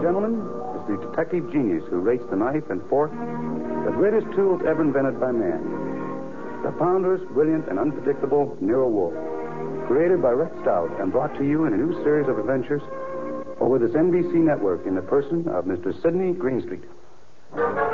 gentlemen, is the detective genius who rates the knife and fork, the greatest tools ever invented by man. The ponderous, brilliant, and unpredictable Nero Wolfe. Created by Rex Stout and brought to you in a new series of adventures over this NBC network in the person of Mr. Sidney Greenstreet.